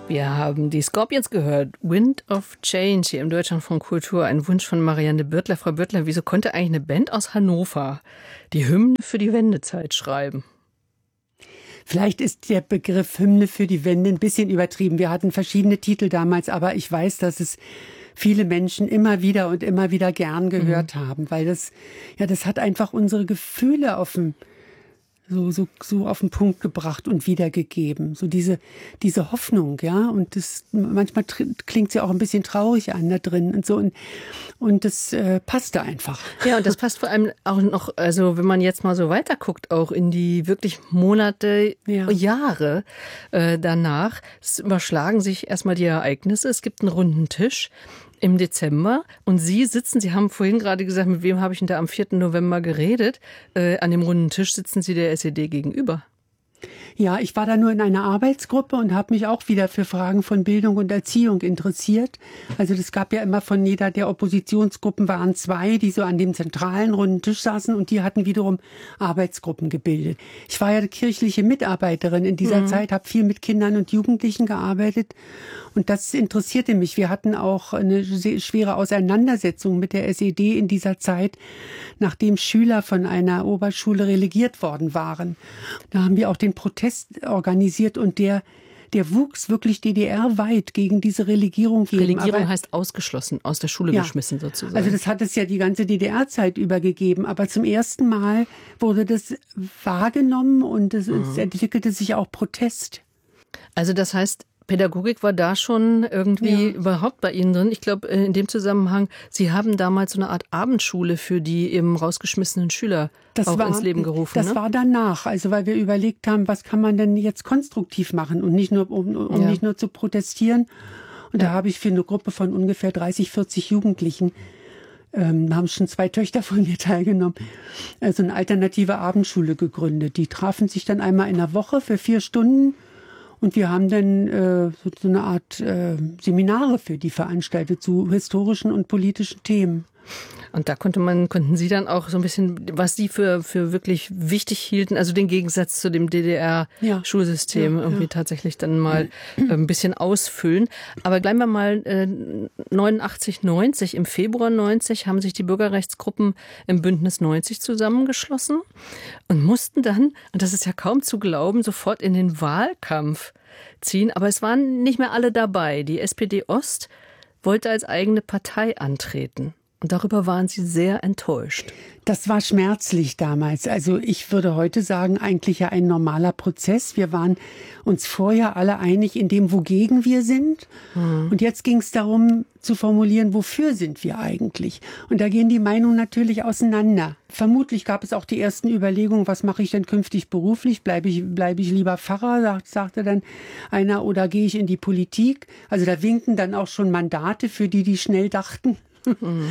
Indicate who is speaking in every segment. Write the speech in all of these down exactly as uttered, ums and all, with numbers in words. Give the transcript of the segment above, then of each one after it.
Speaker 1: Wir haben die Scorpions gehört. Wind of Change hier im Deutschlandfunk Kultur. Ein Wunsch von Marianne Bürtler. Frau Bürtler, wieso konnte eigentlich eine Band aus Hannover die Hymne für die Wendezeit schreiben?
Speaker 2: Vielleicht ist der Begriff Hymne für die Wende ein bisschen übertrieben. Wir hatten verschiedene Titel damals, aber ich weiß, dass es viele Menschen immer wieder und immer wieder gern gehört mhm. haben, weil das, ja, das hat einfach unsere Gefühle auf dem So, so, so auf den Punkt gebracht und wiedergegeben. So diese, diese Hoffnung, ja. Und das, manchmal klingt sie ja auch ein bisschen traurig an da drin und so. Und, und das äh, passte einfach.
Speaker 1: Ja, und das passt vor allem auch noch, also wenn man jetzt mal so weiter guckt, auch in die wirklich Monate, ja. Jahre äh, danach. Es überschlagen sich erstmal die Ereignisse. Es gibt einen runden Tisch im Dezember und Sie sitzen, Sie haben vorhin gerade gesagt, mit wem habe ich denn da am vierten November geredet? Äh, an dem runden Tisch sitzen Sie der S E D gegenüber.
Speaker 2: Ja, ich war da nur in einer Arbeitsgruppe und habe mich auch wieder für Fragen von Bildung und Erziehung interessiert. Also das gab ja immer von jeder der Oppositionsgruppen waren zwei, die so an dem zentralen runden Tisch saßen und die hatten wiederum Arbeitsgruppen gebildet. Ich war ja kirchliche Mitarbeiterin in dieser mhm. Zeit, habe viel mit Kindern und Jugendlichen gearbeitet und das interessierte mich. Wir hatten auch eine sehr schwere Auseinandersetzung mit der S E D in dieser Zeit, nachdem Schüler von einer Oberschule relegiert worden waren. Da haben wir auch den Protest organisiert und der, der wuchs wirklich D D R-weit gegen diese Relegierung.
Speaker 1: Relegierung aber, heißt ausgeschlossen, aus der Schule ja, geschmissen sozusagen.
Speaker 2: Also das hat es ja die ganze D D R-Zeit übergegeben, aber zum ersten Mal wurde das wahrgenommen und es, mhm. es entwickelte sich auch Protest.
Speaker 1: Also das heißt, Pädagogik war da schon irgendwie ja. überhaupt bei Ihnen drin. Ich glaube, in dem Zusammenhang, Sie haben damals so eine Art Abendschule für die eben rausgeschmissenen Schüler das auch war, ins Leben gerufen.
Speaker 2: Das
Speaker 1: ne?
Speaker 2: war danach, also weil wir überlegt haben, was kann man denn jetzt konstruktiv machen und nicht nur, um, um ja. nicht nur zu protestieren. Und ja. da habe ich für eine Gruppe von ungefähr dreißig, vierzig Jugendlichen, ähm, da haben schon zwei Töchter von mir teilgenommen, also eine alternative Abendschule gegründet. Die trafen sich dann einmal in der Woche für vier Stunden. Und wir haben dann äh, so, so eine Art äh, Seminare für die veranstaltet zu historischen und politischen Themen.
Speaker 1: Und da konnte man, konnten Sie dann auch so ein bisschen, was Sie für, für wirklich wichtig hielten, also den Gegensatz zu dem D D R-Schulsystem ja, ja, irgendwie ja. tatsächlich dann mal äh, ein bisschen ausfüllen. Aber bleiben wir mal äh, neunundachtzig, neunzig, im Februar neunzig haben sich die Bürgerrechtsgruppen im Bündnis neunzig zusammengeschlossen und mussten dann, und das ist ja kaum zu glauben, sofort in den Wahlkampf ziehen. Aber es waren nicht mehr alle dabei. Die S P D Ost wollte als eigene Partei antreten. Und darüber waren Sie sehr enttäuscht.
Speaker 2: Das war schmerzlich damals. Also ich würde heute sagen, eigentlich ja ein normaler Prozess. Wir waren uns vorher alle einig in dem, wogegen wir sind. Mhm. Und jetzt ging es darum zu formulieren, wofür sind wir eigentlich? Und da gehen die Meinungen natürlich auseinander. Vermutlich gab es auch die ersten Überlegungen, was mache ich denn künftig beruflich? Bleibe ich, bleibe ich lieber Pfarrer, sagt, sagte dann einer, oder gehe ich in die Politik? Also da winkten dann auch schon Mandate für die, die schnell dachten. Mhm.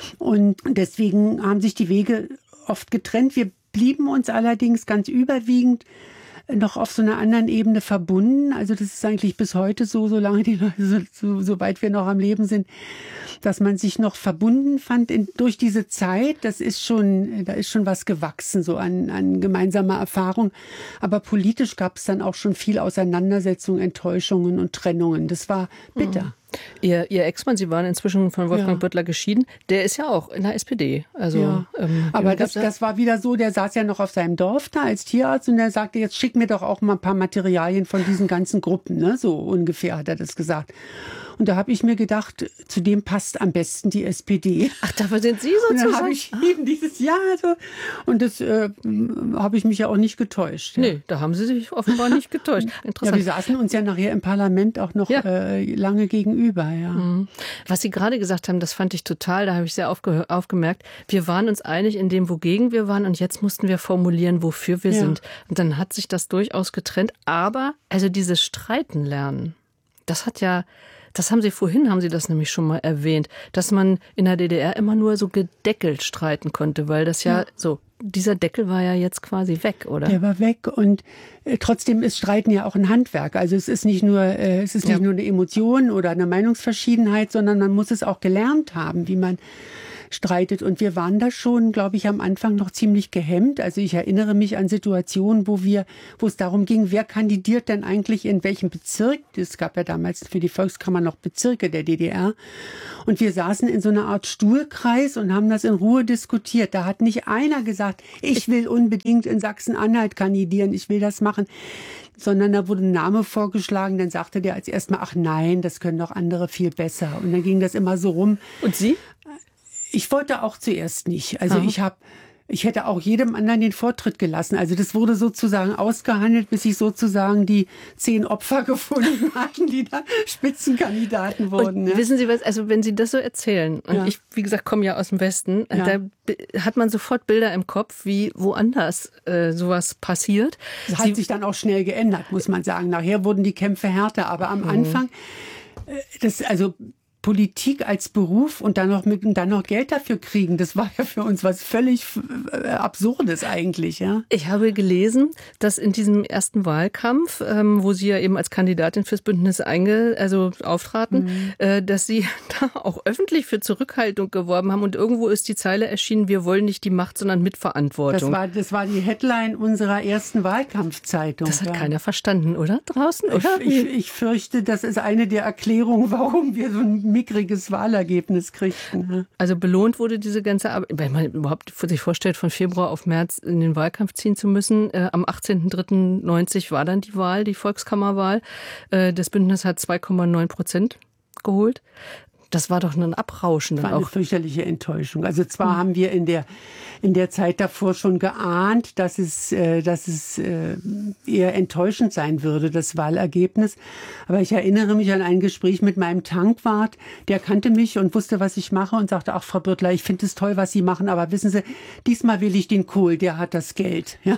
Speaker 2: Und deswegen haben sich die Wege oft getrennt. Wir blieben uns allerdings ganz überwiegend noch auf so einer anderen Ebene verbunden. Also das ist eigentlich bis heute so, solange die Leute, so, so weit wir noch am Leben sind, dass man sich noch verbunden fand in, durch diese Zeit. Das ist schon, da ist schon was gewachsen, so an, an gemeinsamer Erfahrung. Aber politisch gab es dann auch schon viel Auseinandersetzung, Enttäuschungen und Trennungen. Das war bitter. Mhm.
Speaker 1: Ihr, Ihr Ex-Mann, Sie waren inzwischen von Wolfgang ja. Bürtler geschieden, der ist ja auch in der S P D. Also,
Speaker 2: ja. ähm, aber das, das war wieder so, der saß ja noch auf seinem Dorf da als Tierarzt und der sagte, jetzt schick mir doch auch mal ein paar Materialien von diesen ganzen Gruppen, ne? So ungefähr hat er das gesagt. Und da habe ich mir gedacht, zu dem passt am besten die S P D.
Speaker 1: Ach, dafür sind Sie sozusagen?
Speaker 2: Und dann habe ich eben dieses Jahr so. Und das äh, habe ich mich ja auch nicht getäuscht. Ja.
Speaker 1: Nee, da haben Sie sich offenbar nicht getäuscht. Interessant.
Speaker 2: Ja, wir saßen uns ja nachher im Parlament auch noch ja. äh, lange gegenüber. Ja.
Speaker 1: Mhm. Was Sie gerade gesagt haben, das fand ich total, da habe ich sehr aufge- aufgemerkt. Wir waren uns einig in dem, wogegen wir waren und jetzt mussten wir formulieren, wofür wir ja. sind. Und dann hat sich das durchaus getrennt. Aber also dieses Streiten lernen, das hat ja... Das haben Sie vorhin, haben Sie das nämlich schon mal erwähnt, dass man in der D D R immer nur so gedeckelt streiten konnte, weil das ja, ja. so, dieser Deckel war ja jetzt quasi weg, oder?
Speaker 2: Der war weg und äh, trotzdem ist Streiten ja auch ein Handwerk. Also es ist nicht nur, äh, es ist nicht ja. nur eine Emotion oder eine Meinungsverschiedenheit, sondern man muss es auch gelernt haben, wie man streitet. Und wir waren da schon, glaube ich, am Anfang noch ziemlich gehemmt. Also ich erinnere mich an Situationen, wo wir, wo es darum ging, wer kandidiert denn eigentlich in welchem Bezirk. Es gab ja damals für die Volkskammer noch Bezirke der D D R. Und wir saßen in so einer Art Stuhlkreis und haben das in Ruhe diskutiert. Da hat nicht einer gesagt, ich will unbedingt in Sachsen-Anhalt kandidieren, ich will das machen. Sondern da wurde ein Name vorgeschlagen, dann sagte der als erstmal, ach nein, das können doch andere viel besser. Und dann ging das immer so rum.
Speaker 1: Und Sie?
Speaker 2: Ich wollte auch zuerst nicht. Also Aha. ich habe, ich hätte auch jedem anderen den Vortritt gelassen. Also das wurde sozusagen ausgehandelt, bis sich sozusagen die zehn Opfer gefunden hatten, die da Spitzenkandidaten wurden.
Speaker 1: Und ja. Wissen Sie was, also wenn Sie das so erzählen, und
Speaker 2: Ja.
Speaker 1: ich, wie gesagt, komme ja aus dem Westen,
Speaker 2: Ja.
Speaker 1: da hat man sofort Bilder im Kopf, wie woanders äh, sowas passiert.
Speaker 2: Das hat
Speaker 1: Sie,
Speaker 2: sich dann auch schnell geändert, muss man sagen. Nachher wurden die Kämpfe härter, aber am mhm. Anfang, äh, das, also Politik als Beruf und dann noch mit dann noch Geld dafür kriegen, das war ja für uns was völlig äh, Absurdes eigentlich, ja.
Speaker 1: Ich habe gelesen, dass in diesem ersten Wahlkampf, ähm, wo Sie ja eben als Kandidatin fürs Bündnis einge, also auftraten, mhm. äh, dass Sie da auch öffentlich für Zurückhaltung geworben haben und irgendwo ist die Zeile erschienen: Wir wollen nicht die Macht, sondern Mitverantwortung.
Speaker 2: Das war das war die Headline unserer ersten Wahlkampfzeitung.
Speaker 1: Das hat
Speaker 2: ja.
Speaker 1: keiner verstanden, oder draußen? Oder?
Speaker 2: Ich, ich, ich fürchte, das ist eine der Erklärungen, warum wir so ein mickriges Wahlergebnis kriegten.
Speaker 1: Also belohnt wurde diese ganze Arbeit, wenn man überhaupt sich vorstellt, von Februar auf März in den Wahlkampf ziehen zu müssen. Äh, am achtzehnten dritten neunzig war dann die Wahl, die Volkskammerwahl. Äh, das Bündnis hat zwei Komma neun Prozent geholt. Das war doch ein Abrauschen.
Speaker 2: Das war eine
Speaker 1: auch.
Speaker 2: fürchterliche Enttäuschung. Also zwar mhm. haben wir in der, in der Zeit davor schon geahnt, dass es, äh, dass es äh, eher enttäuschend sein würde, das Wahlergebnis. Aber ich erinnere mich an ein Gespräch mit meinem Tankwart. Der kannte mich und wusste, was ich mache und sagte, ach, Frau Birtler, ich finde es toll, was Sie machen, aber wissen Sie, diesmal will ich den Kohl, der hat das Geld. Ja.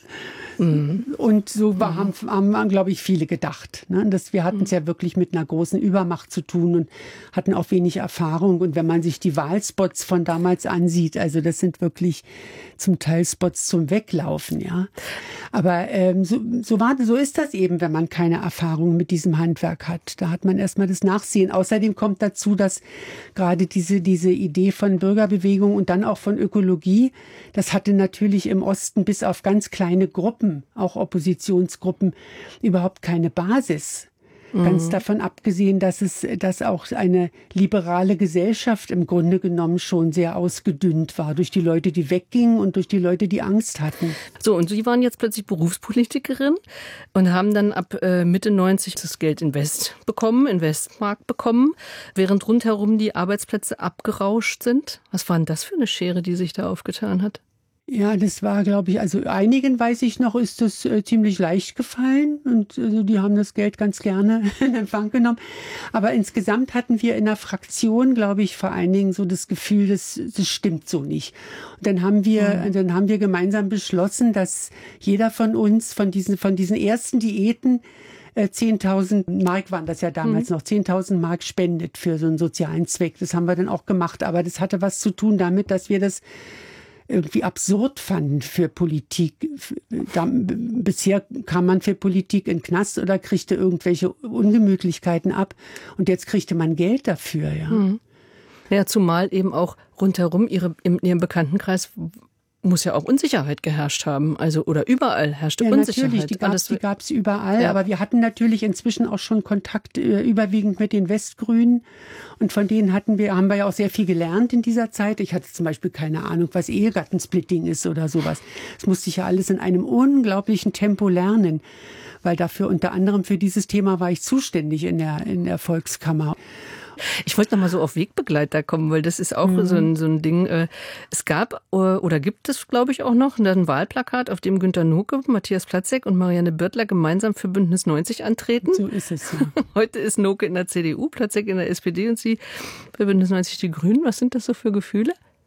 Speaker 2: Mhm. Und so war, haben, haben, glaube ich, viele gedacht. Ne? Das, wir hatten es ja wirklich mit einer großen Übermacht zu tun und hatten auch wenig Erfahrung. Und wenn man sich die Wahlspots von damals ansieht, also das sind wirklich zum Teil Spots zum Weglaufen, ja. Aber ähm, so, so, war, so ist das eben, wenn man keine Erfahrung mit diesem Handwerk hat. Da hat man erstmal das Nachsehen. Außerdem kommt dazu, dass gerade diese, diese Idee von Bürgerbewegung und dann auch von Ökologie, das hatte natürlich im Osten bis auf ganz kleine Gruppen, auch Oppositionsgruppen, überhaupt keine Basis. Mhm. Ganz davon abgesehen, dass es, dass auch eine liberale Gesellschaft im Grunde genommen schon sehr ausgedünnt war durch die Leute, die weggingen und durch die Leute, die Angst hatten.
Speaker 1: So, und Sie waren jetzt plötzlich Berufspolitikerin und haben dann ab äh, Mitte neunzig das Geld in West bekommen, in Westmark bekommen, während rundherum die Arbeitsplätze abgerauscht sind. Was war denn das für eine Schere, die sich da aufgetan hat?
Speaker 2: Ja, das war, glaube ich, also einigen, weiß ich noch, ist das äh, ziemlich leicht gefallen und also die haben das Geld ganz gerne in Empfang genommen. Aber insgesamt hatten wir in der Fraktion, glaube ich, vor allen Dingen so das Gefühl, das, das stimmt so nicht. Und dann haben wir, mhm. dann haben wir gemeinsam beschlossen, dass jeder von uns von diesen, von diesen ersten Diäten zehntausend Mark waren das ja damals mhm. noch, zehntausend Mark spendet für so einen sozialen Zweck. Das haben wir dann auch gemacht. Aber das hatte was zu tun damit, dass wir das irgendwie absurd fanden für Politik. Da, bisher kam man für Politik in den Knast oder kriegte irgendwelche Ungemütlichkeiten ab. Und jetzt kriegte man Geld dafür, ja.
Speaker 1: Mhm. Ja, zumal eben auch rundherum ihre, in ihrem Bekanntenkreis muss ja auch Unsicherheit geherrscht haben. Also, oder überall herrschte
Speaker 2: ja,
Speaker 1: Unsicherheit.
Speaker 2: Natürlich, die gab es die gab's überall. Ja. Aber wir hatten natürlich inzwischen auch schon Kontakt äh, überwiegend mit den Westgrünen. Und von denen hatten wir, haben wir ja auch sehr viel gelernt in dieser Zeit. Ich hatte zum Beispiel keine Ahnung, was Ehegattensplitting ist oder sowas. Das musste ich ja alles in einem unglaublichen Tempo lernen. Weil dafür, unter anderem für dieses Thema war ich zuständig in der, in der Volkskammer.
Speaker 1: Ich wollte noch mal so auf Wegbegleiter kommen, weil das ist auch mhm. so, ein, so ein Ding. Es gab oder gibt es, glaube ich, auch noch ein Wahlplakat, auf dem Günter Noke, Matthias Platzek und Marianne Birtler gemeinsam für Bündnis neunzig antreten.
Speaker 2: So ist es, ja.
Speaker 1: Heute ist Noke in der C D U, Platzek in der S P D und Sie bei Bündnis neunzig die Grünen. Was sind das so für Gefühle?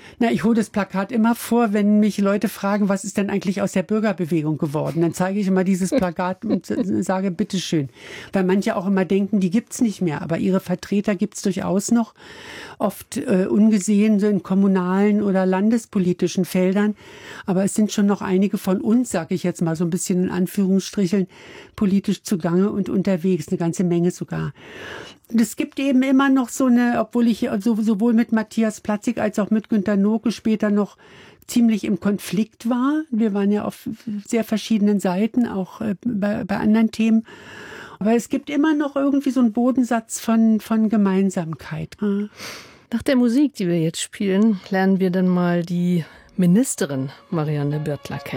Speaker 2: Na, ich hole das Plakat immer vor, wenn mich Leute fragen, was ist denn eigentlich aus der Bürgerbewegung geworden? Dann zeige ich immer dieses Plakat und sage, bitteschön. Weil manche auch immer denken, die gibt's nicht mehr. Aber ihre Vertreter gibt's durchaus noch. Oft äh, ungesehen so in kommunalen oder landespolitischen Feldern. Aber es sind schon noch einige von uns, sage ich jetzt mal so ein bisschen in Anführungsstrichen, politisch zugange und unterwegs. Eine ganze Menge sogar. Und es gibt eben immer noch so eine, obwohl ich so, sowohl mit Matthias Platzig als auch mit Günter Noke später noch ziemlich im Konflikt war. Wir waren ja auf sehr verschiedenen Seiten, auch bei, bei anderen Themen. Aber es gibt immer noch irgendwie so einen Bodensatz von, von Gemeinsamkeit.
Speaker 1: Nach der Musik, die wir jetzt spielen, lernen wir dann mal die Ministerin Marianne Birtler kennen.